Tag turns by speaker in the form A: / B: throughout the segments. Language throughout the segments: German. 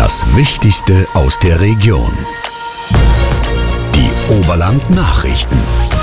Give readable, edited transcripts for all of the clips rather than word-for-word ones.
A: Das Wichtigste aus der Region. Die Oberland-Nachrichten.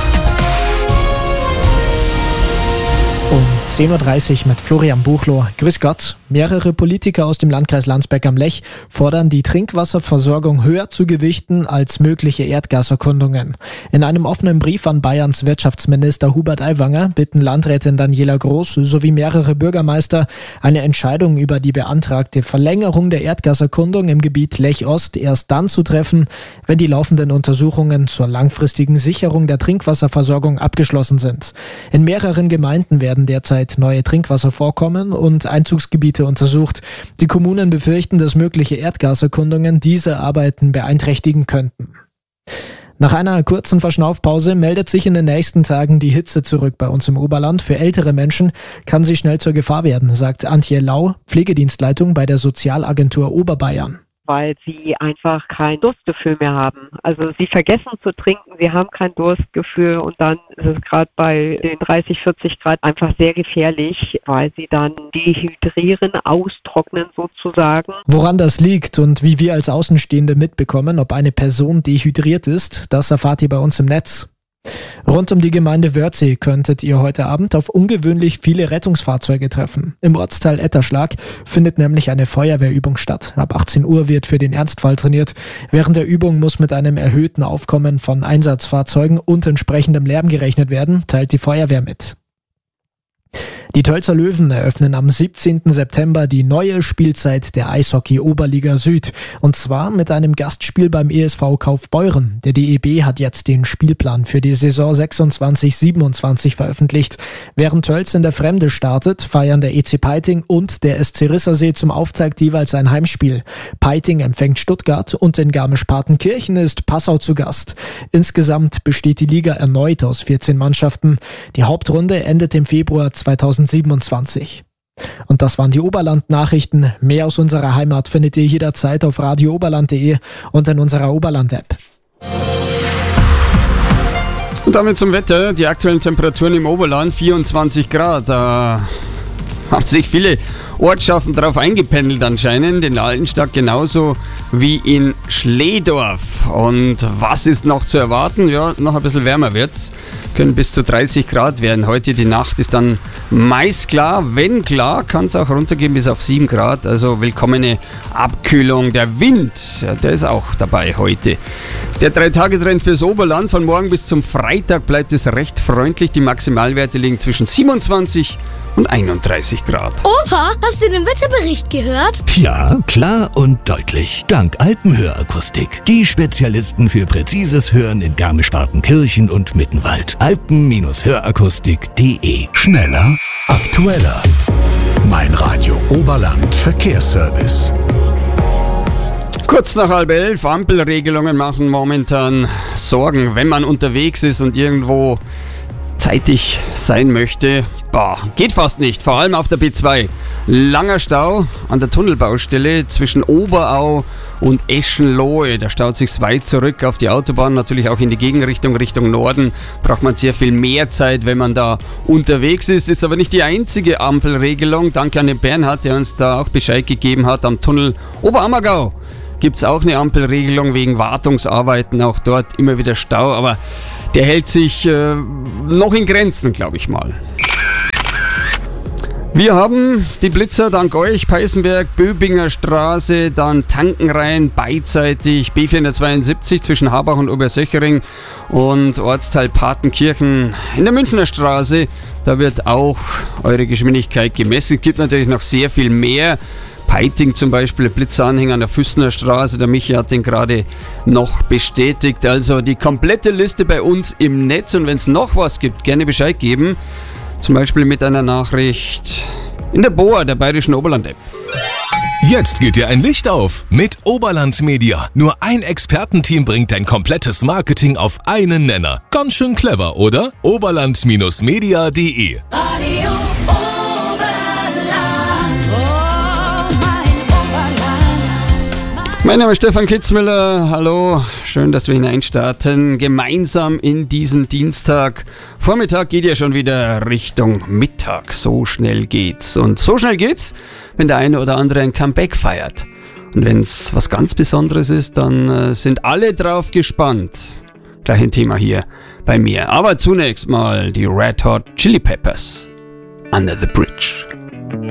B: Um 10.30 Uhr mit Florian Buchloh. Grüß Gott. Mehrere Politiker aus dem Landkreis Landsberg am Lech fordern, die Trinkwasserversorgung höher zu gewichten als mögliche Erdgaserkundungen. In einem offenen Brief an Bayerns Wirtschaftsminister Hubert Aiwanger bitten Landrätin Daniela Groß sowie mehrere Bürgermeister, eine Entscheidung über die beantragte Verlängerung der Erdgaserkundung im Gebiet Lech Ost erst dann zu treffen, wenn die laufenden Untersuchungen zur langfristigen Sicherung der Trinkwasserversorgung abgeschlossen sind. In mehreren Gemeinden werden derzeit neue Trinkwasservorkommen und Einzugsgebiete untersucht. Die Kommunen befürchten, dass mögliche Erdgaserkundungen diese Arbeiten beeinträchtigen könnten. Nach einer kurzen Verschnaufpause meldet sich in den nächsten Tagen die Hitze zurück bei uns im Oberland. Für ältere Menschen kann sie schnell zur Gefahr werden, sagt Antje Lau, Pflegedienstleitung bei der Sozialagentur Oberbayern.
C: Weil sie einfach kein Durstgefühl mehr haben. Also sie vergessen zu trinken, sie haben kein Durstgefühl und dann ist es gerade bei den 30, 40 Grad einfach sehr gefährlich, weil sie dann dehydrieren, austrocknen sozusagen.
B: Woran das liegt und wie wir als Außenstehende mitbekommen, ob eine Person dehydriert ist, das erfahrt ihr bei uns im Netz. Rund um die Gemeinde Wörthsee könntet ihr heute Abend auf ungewöhnlich viele Rettungsfahrzeuge treffen. Im Ortsteil Etterschlag findet nämlich eine Feuerwehrübung statt. Ab 18 Uhr wird für den Ernstfall trainiert. Während der Übung muss mit einem erhöhten Aufkommen von Einsatzfahrzeugen und entsprechendem Lärm gerechnet werden, teilt die Feuerwehr mit. Die Tölzer Löwen eröffnen am 17. September die neue Spielzeit der Eishockey-Oberliga Süd. Und zwar mit einem Gastspiel beim ESV Kaufbeuren. Der DEB hat jetzt den Spielplan für die Saison 26/27 veröffentlicht. Während Tölz in der Fremde startet, feiern der EC Peiting und der SC Rissersee zum Auftakt jeweils ein Heimspiel. Peiting empfängt Stuttgart und in Garmisch-Partenkirchen ist Passau zu Gast. Insgesamt besteht die Liga erneut aus 14 Mannschaften. Die Hauptrunde endet im Februar 2027. Und das waren die Oberland-Nachrichten. Mehr aus unserer Heimat findet ihr jederzeit auf radiooberland.de und in unserer Oberland-App.
D: Und damit zum Wetter. Die aktuellen Temperaturen im Oberland 24 Grad. Da haben sich viele Ortschaften darauf eingependelt anscheinend. In Altenstadt genauso wie in Schlehdorf. Und was ist noch zu erwarten? Ja, noch ein bisschen wärmer wird's. Können bis zu 30 Grad werden. Heute die Nacht ist dann meist klar. Wenn klar, kann es auch runtergehen bis auf 7 Grad. Also willkommene Abkühlung. Der Wind, ja, der ist auch dabei heute. Der 3-Tage-Trend fürs Oberland. Von morgen bis zum Freitag bleibt es recht freundlich. Die Maximalwerte liegen zwischen 27 und 31 Grad.
E: Opa, hast du den Wetterbericht gehört?
A: Ja, klar und deutlich. Dank Alpenhörakustik. Die Spezialisten für präzises Hören in Garmisch-Partenkirchen und Mittenwald. Alpen-Hörakustik.de. Schneller, aktueller. Mein Radio Oberland Verkehrsservice.
D: Kurz nach 10:30, Ampelregelungen machen momentan Sorgen, wenn man unterwegs ist und irgendwo zeitig sein möchte. Geht fast nicht, vor allem auf der B2. Langer Stau an der Tunnelbaustelle zwischen Oberau und Eschenlohe. Da staut sich weit zurück auf die Autobahn, natürlich auch in die Gegenrichtung, Richtung Norden. Braucht man sehr viel mehr Zeit, wenn man da unterwegs ist. Ist aber nicht die einzige Ampelregelung. Danke an den Bernhard, der uns da auch Bescheid gegeben hat. Am Tunnel Oberammergau gibt es auch eine Ampelregelung wegen Wartungsarbeiten. Auch dort immer wieder Stau, aber der hält sich noch in Grenzen, glaube ich mal. Wir haben die Blitzer, dank euch, Peißenberg, Böbinger Straße, dann Tankenrhein, beidseitig B472 zwischen Habach und Obersöchering und Ortsteil Partenkirchen in der Münchner Straße. Da wird auch eure Geschwindigkeit gemessen. Es gibt natürlich noch sehr viel mehr. Peiting zum Beispiel, Blitzanhänger an der Füßner Straße, der Michi hat den gerade noch bestätigt. Also die komplette Liste bei uns im Netz und wenn es noch was gibt, gerne Bescheid geben. Zum Beispiel mit einer Nachricht in der BOA, der Bayerischen Oberland-App.
F: Jetzt geht dir ein Licht auf mit Oberland Media. Nur ein Expertenteam bringt dein komplettes Marketing auf einen Nenner. Ganz schön clever, oder? Oberland-media.de.
D: Mein Name ist Stefan Kitzmüller, hallo, schön, dass wir hineinstarten, gemeinsam in diesen Dienstag. Vormittag geht ja schon wieder Richtung Mittag, so schnell geht's. Und so schnell geht's, wenn der eine oder andere ein Comeback feiert. Und wenn es was ganz Besonderes ist, dann sind alle drauf gespannt. Gleich ein Thema hier bei mir. Aber zunächst mal die Red Hot Chili Peppers. Under the Bridge.